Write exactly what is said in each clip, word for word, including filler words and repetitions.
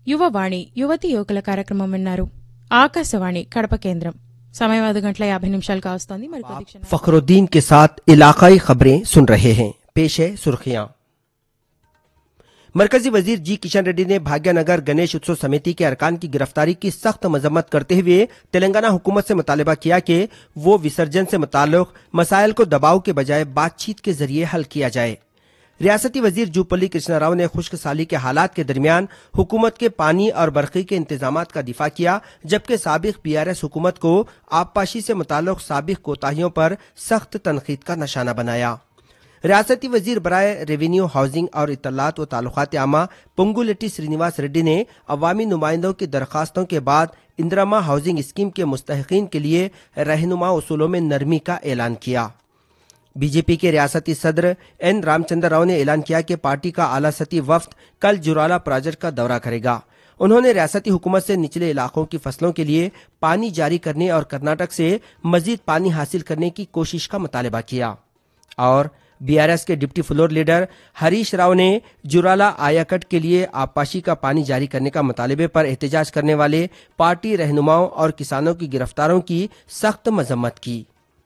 యువవాణి యువతి యువకుల కార్యక్రమం విన్నారు. ఆకాశవాణి కడప కేంద్రం. సమయం ఐదు గంటల యాభై నిమిషాలు కావస్తోంది. మరి కొద్ది క్షణాలు फखरुद्दीन के साथ इलाकाई खबरें सुन रहे हैं. पेश है सुर्खियां. मरकजी वजीर जी किशन रेड्डी ने भाग्यनगर गणेश उत्सव समिति के अरकान की गिरफ्तारी की सख्त मजम्मत करते हुए तेलंगाना हुकूमत से मुतालबा किया कि वो विसर्जन से मुताल्लिक मसाइल को दबाव के बजाय बातचीत के जरिए हल किया जाए. रियासती वजीर जूपल्ली कृष्णा राव ने खुश्क साली के हालात के दरमियान हुकूमत के पानी और बरक़ी के इंतजामात का दिफा किया, जबकि साबिक पी आर एस हुकूमत को आबपाशी से मुताल्लिक साबिक कोताहियों पर सख्त तनकीद का निशाना बनाया. रियासती वजीर बराए रेवेन्यू, हाउसिंग और इत्तलात व ताल्लुकात आमा पोंगुलेटी श्रीनिवास रेड्डी ने अवामी नुमाइंदों की दरखास्तों के बाद इंदिरा हाउसिंग स्कीम के मुस्तहिकीन के लिए रहनुमा उसूलों में नरमी का ऐलान किया. बीजेपी के रियासती सदर एन रामचंद्र राव ने ऐलान किया कि पार्टी का आला सती वफ्द कल जुराला प्रोजेक्ट का दौरा करेगा. उन्होंने रियासती हुकूमत से निचले इलाकों की फसलों के लिए पानी जारी करने और कर्नाटक से मजीद पानी हासिल करने की कोशिश का मुतालबा किया. और बीआरएस के deputy floor leader Harish Rao ने जुराला आयाकट के लिए आबपाशी का पानी जारी करने का मुतालबे पर एहतजाज करने वाले पार्टी रहनुमाओं और किसानों की गिरफ्तारों की सख्त मजम्मत की.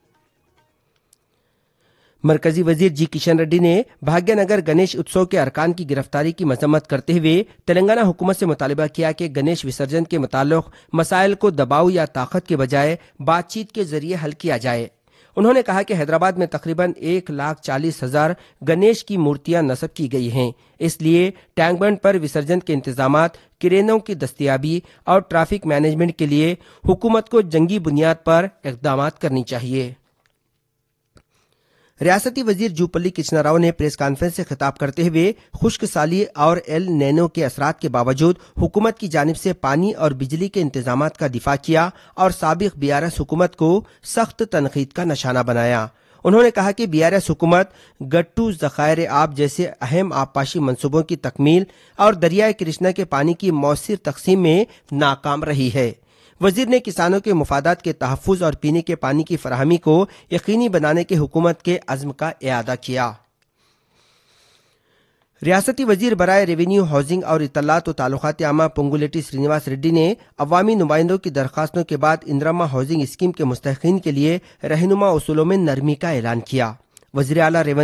मरकजी वजीर जी किशन रेड्डी ने भाग्यनगर गणेश उत्सव के अरकान की गिरफ्तारी की मजम्मत करते हुए तेलंगाना हुकूमत से मुतालबा किया कि गणेश विसर्जन के मुताल्लिक मसाइल को दबाव या ताकत के बजाय बातचीत के जरिए हल किया जाए. उन्होंने कहा कि हैदराबाद में तकरीबन एक लाख चालीस हजार गणेश की मूर्तियां नस्ब की गई हैं, इसलिए टैंक बंड पर विसर्जन के इंतजामात, क्रेनों की दस्तियाबी और ट्रैफिक मैनेजमेंट के लिए हुकूमत को जंगी बुनियाद पर इक़दाम करनी चाहिए. रियासती वजीर जूपल्ली कृष्णा राव ने प्रेस कॉन्फ्रेंस से खिताब करते हुए खुश्क साली और एल नैनो के असरात के बावजूद हुकूमत की जानिब से पानी और बिजली के इंतजामात का दिफा किया और साबिक बीआरएस हुकूमत को सख्त तनकीद का निशाना बनाया. उन्होंने कहा कि बीआरएस हुकूमत गट्टू, ज़खायर आब जैसे अहम आबपाशी मंसूबों की तकमील और दरियाए कृष्णा के पानी की मौसर तकसीम में नाकाम रही है. वजीर ने किसानों के मुफादात के तहफ़्फ़ुज़ और पीने के पानी की फराहमी को यकीनी बनाने के हुकूमत के अज़्म का इआदा किया. रियासती वजीर बराए रेवेन्यू, हाउसिंग और इत्तलात व ताल्लुकात आमा पोंगुलेटी श्रीनिवास रेड्डी ने अवामी नुमाइंदों की दरखास्तों के बाद इंदिरा हाउसिंग स्कीम के मुस्तहिकीन के लिए रहनुमा उसूलों में नरमी का ऐलान किया. वज़ीर आला